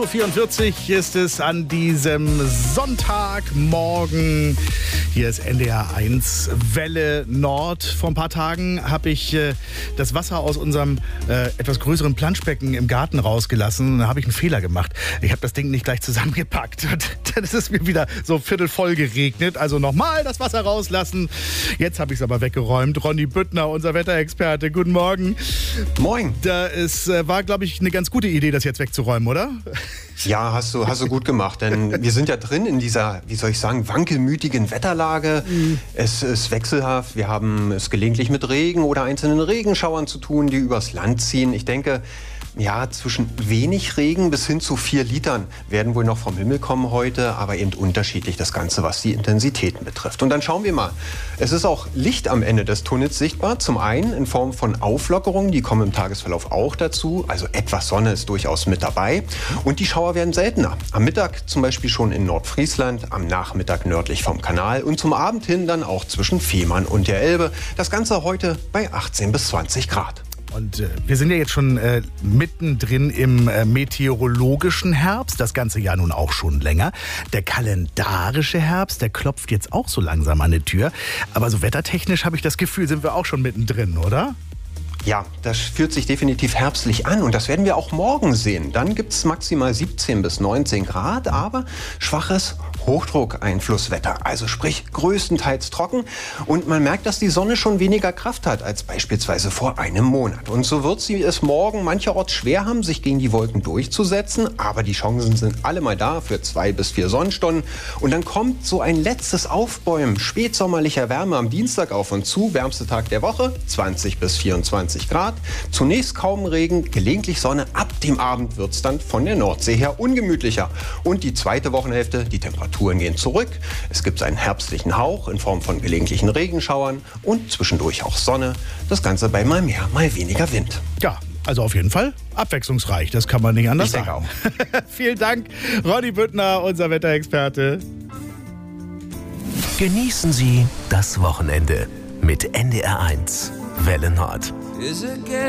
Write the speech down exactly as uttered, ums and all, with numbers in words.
vierundvierzig ist es an diesem Sonntagmorgen. Hier ist N D R eins Welle Nord. Vor ein paar Tagen habe ich äh, das Wasser aus unserem äh, etwas größeren Planschbecken im Garten rausgelassen. Da habe ich einen Fehler gemacht. Ich habe das Ding nicht gleich zusammengepackt. Und dann ist es mir wieder so viertelvoll geregnet. Also nochmal das Wasser rauslassen. Jetzt habe ich es aber weggeräumt. Ronny Büttner, unser Wetterexperte. Guten Morgen. Moin. Da ist, äh, war, glaube ich, eine ganz gute Idee, das jetzt wegzuräumen, oder? Ja, hast du, hast du gut gemacht, denn wir sind ja drin in dieser, wie soll ich sagen, wankelmütigen Wetterlage. Mhm. Es ist wechselhaft, wir haben es gelegentlich mit Regen oder einzelnen Regenschauern zu tun, die übers Land ziehen. Ich denke, ja, zwischen wenig Regen bis hin zu vier Litern werden wohl noch vom Himmel kommen heute, aber eben unterschiedlich das Ganze, was die Intensitäten betrifft. Und dann schauen wir mal. Es ist auch Licht am Ende des Tunnels sichtbar. Zum einen in Form von Auflockerungen, die kommen im Tagesverlauf auch dazu. Also etwas Sonne ist durchaus mit dabei. Und die Schauer werden seltener. Am Mittag zum Beispiel schon in Nordfriesland, am Nachmittag nördlich vom Kanal und zum Abend hin dann auch zwischen Fehmarn und der Elbe. Das Ganze heute bei achtzehn bis zwanzig Grad. Und äh, wir sind ja jetzt schon äh, mittendrin im äh, meteorologischen Herbst, das ganze Jahr nun auch schon länger. Der kalendarische Herbst, der klopft jetzt auch so langsam an die Tür. Aber so wettertechnisch habe ich das Gefühl, sind wir auch schon mittendrin, oder? Ja, das fühlt sich definitiv herbstlich an und das werden wir auch morgen sehen. Dann gibt es maximal siebzehn bis neunzehn Grad, aber schwaches Hochdruckeinflusswetter, also sprich größtenteils trocken. Und man merkt, dass die Sonne schon weniger Kraft hat als beispielsweise vor einem Monat. Und so wird sie es morgen mancherorts schwer haben, sich gegen die Wolken durchzusetzen. Aber die Chancen sind alle mal da für zwei bis vier Sonnenstunden. Und dann kommt so ein letztes Aufbäumen spätsommerlicher Wärme am Dienstag auf uns zu. Wärmster Tag der Woche, zwanzig bis vierundzwanzig Grad. Zunächst kaum Regen, gelegentlich Sonne. Ab dem Abend wird es dann von der Nordsee her ungemütlicher. Und die zweite Wochenhälfte, die Temperaturen gehen zurück. Es gibt einen herbstlichen Hauch in Form von gelegentlichen Regenschauern und zwischendurch auch Sonne. Das Ganze bei mal mehr, mal weniger Wind. Ja, also auf jeden Fall abwechslungsreich. Das kann man nicht anders ich denke sagen. Auch. Vielen Dank, Ronny Büttner, unser Wetterexperte. Genießen Sie das Wochenende mit N D R eins Welle Nord.